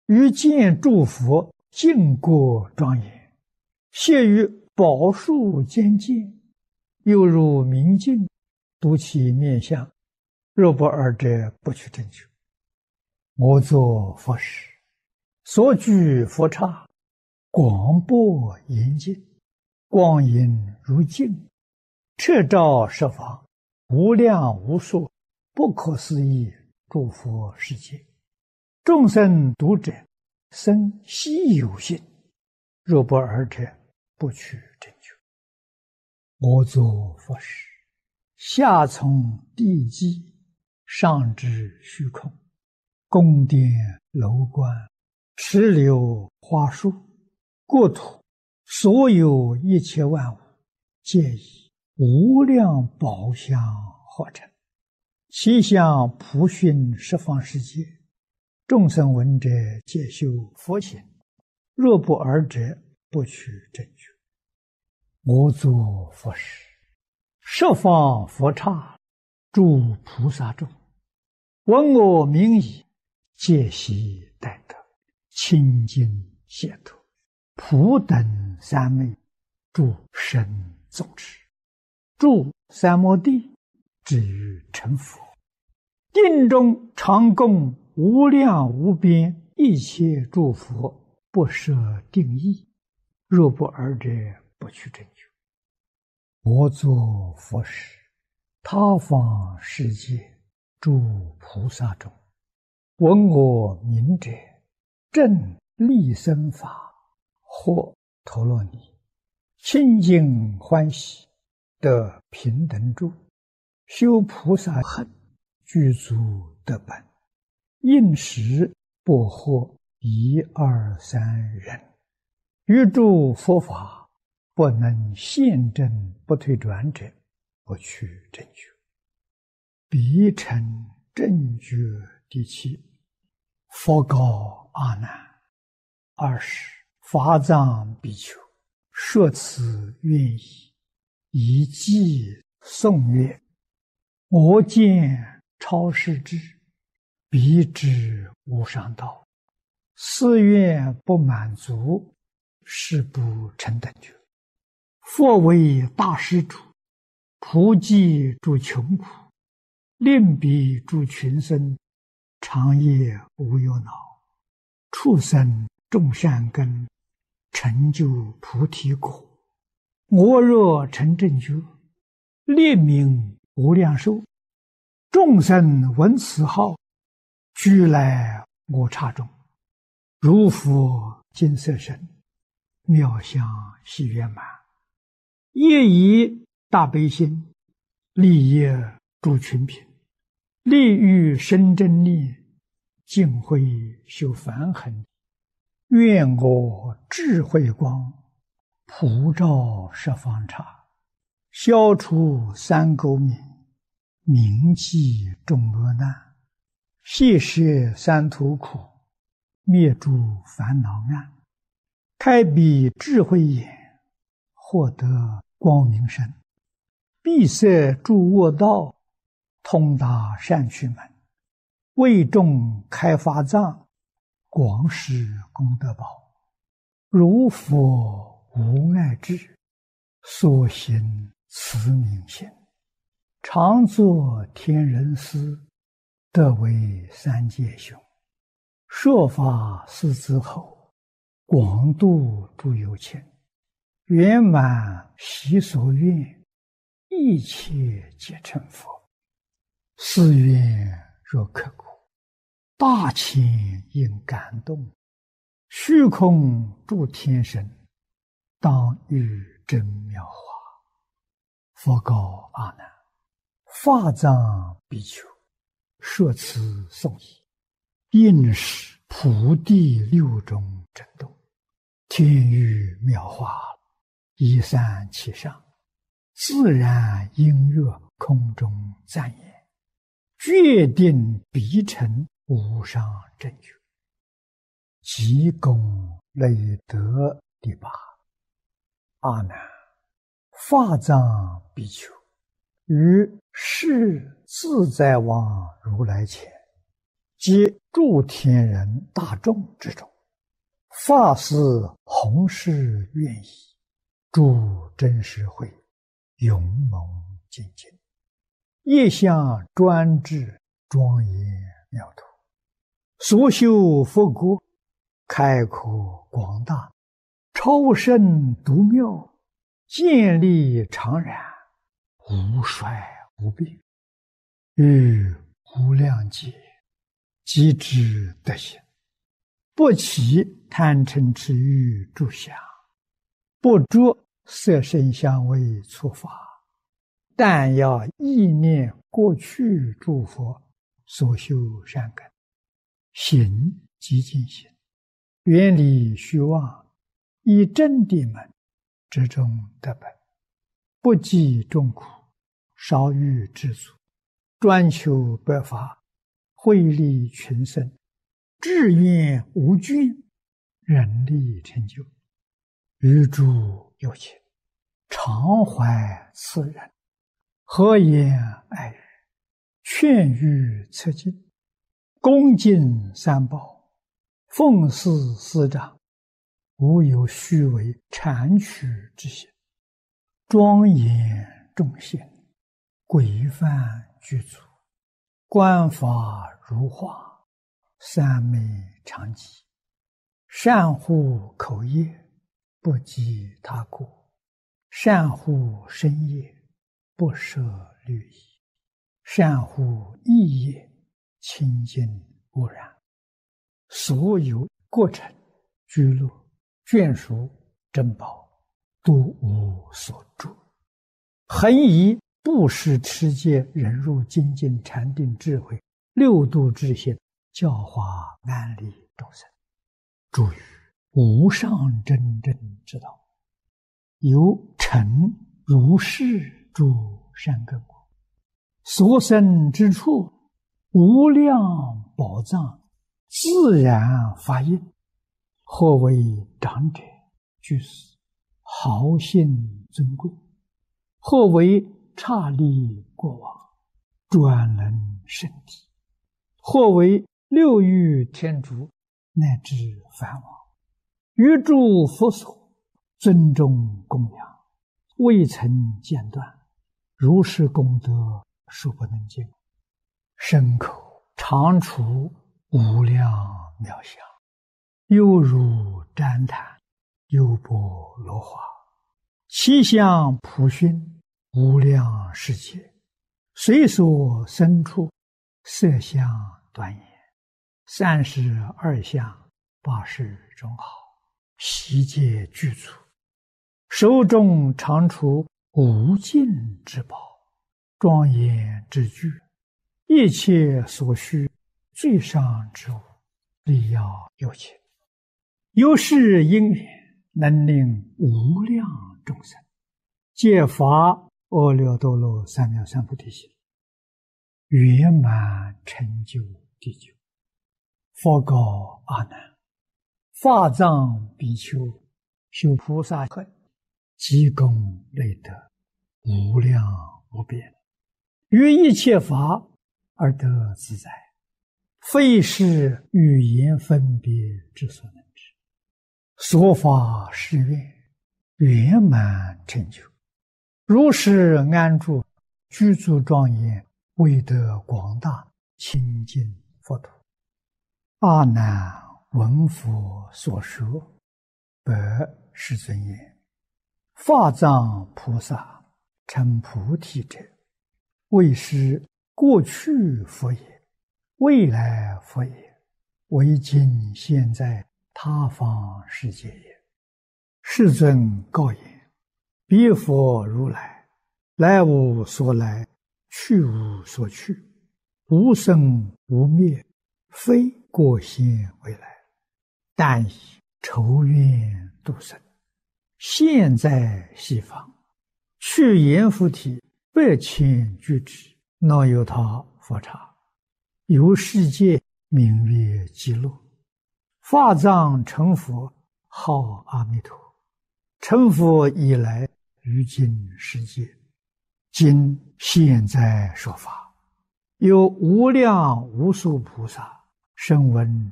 于见诸佛净国庄严，谢于宝树间见，又如明镜，睹其面相，若不尔者，不取正觉。我作佛时，所居佛刹，广博严净，光影如镜，彻照十方，无量无数，不可思议诸佛世界。众生读者，生希有信，若不尔者，不取正觉。我作佛时，下从地基，上至虚空，宫殿楼观，池流花树，国土所有一切万物，皆以无量宝相化成，其相普熏十方世界。众生闻者，皆修佛行，若不尔者，不取正觉。我作佛时，十方佛刹，诸菩萨众，闻我名已，皆悉待得，清净解脱，普等三昧，诸神众持，住三摩地，至于成佛。定中常供无量无边一切诸佛，不设定义，若不尔者，不取正觉。我作佛时，他方世界诸菩萨中，闻我名者，正利生法，或陀罗尼，清净欢喜，得平等住，修菩萨行，具足得本，应时不惑一二三人，于诸佛法不能现证不退转者，不取正觉。彼成正觉第七。佛告阿难：20法藏比丘，说此愿意，以偈颂曰：我见超世智，彼知无上道，誓愿不满足，是不成等觉。佛为大施主，普济诸穷苦，令彼诸群生，长夜无忧恼，畜生种善根，成就菩提果。我若成正觉，列名无量寿，众生闻此号，俱来我刹中，如佛金色身，妙相喜圆满，业以大悲心，利益诸群品，利欲生真力，净慧修梵行。愿我智慧光，普照十方刹，消除三垢冥，铭记众恶难，悉摄三途苦，灭诸烦恼暗，开彼智慧眼，获得光明身，闭塞诸恶道，通达善趣门，为众开法藏，广施功德宝。如佛无碍智，所行慈悯心，常作天人师，得为三界雄。说法四子后，广度诸有情，圆满习所愿，一切皆成佛。誓愿若刻苦，大千应感动，虚空诸天神，当遇真妙法。佛告阿难：法藏比丘，说此颂已，应是普地六种震动，天雨妙法，一散其上，自然音乐空中赞言，决定必成无上正觉。即功累德第八。阿难，法藏比丘，于是自在王如来前， 及诸天人大众之中，发誓弘誓愿意，诸真实会勇猛精进，业相专制庄严妙土，所修佛国开阔广大，超胜独妙，建立常然，无衰无病，于无量劫即知德行，不起贪嗔痴欲诸相，不着色声香味触法，但要意念过去诸佛所修善根，行即净行，远离虚妄，以真谛门之中得本，不计众苦，少欲知足，专求百法，惠利群生，志愿无倦，人力成就，于诸有情，常怀慈仁，和颜爱语，劝喻策进，恭敬三宝，奉事师长，无有虚伪谄曲之行，庄严众贤，规范具足，观法如画，三昧常寂，善护口业，不及他过，善护身业，不舍律仪，善护意业，清净无染，所有过程居乐眷属珍宝，都无所住，恒以布施持戒忍辱精进禅定智慧六度之行，教化安利众生，助于无上真正之道，由成如是诸善根果，所生之处无量宝藏自然发应，或为长者居士，豪信尊贵，或为刹利国王，专能圣体，或为六欲天竺乃至梵王，于诸佛所尊重供养，未曾间断，如是功德数不能尽，身口常处无量妙相，犹如旃檀，优波罗花，其相普熏，无量世界，随所生处，色相端严，32相80种好，悉皆具足，手中常处无尽之宝，庄严之具，一切所需最上之物，力要有情，由是因缘，能令无量众生皆发阿耨多罗三藐三菩提心，圆满成就地久。佛告阿难：法藏比丘修菩萨恨，积功累德，无量无边，于一切法而得自在，非是语言分别之所能知。说法誓愿，圆满成就，如是安住，居住庄严，为得广大清净佛土。阿难闻佛所说，白世尊言：法藏菩萨成菩提者，为是过去佛也，未来佛也，为今现在他方世界也。世尊告言：彼佛如来，来无所来，去无所去，无生无灭，非过现未来，但以仇怨度生，现在西方，去阎浮提8,000俱胝，若有他佛刹，由世界名曰极乐。法藏成佛，号阿弥陀。成佛以来，于今世界，今现在说法，有无量无数菩萨声闻